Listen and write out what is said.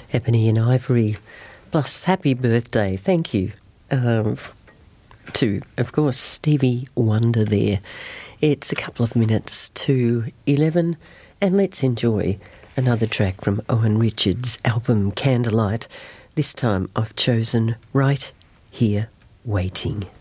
Ebony and Ivory, plus happy birthday. Thank you to, of course, Stevie Wonder there. It's a couple of minutes to 11, and let's enjoy another track from Owen Richards' album Candlelight. This time I've chosen Right Here Waiting.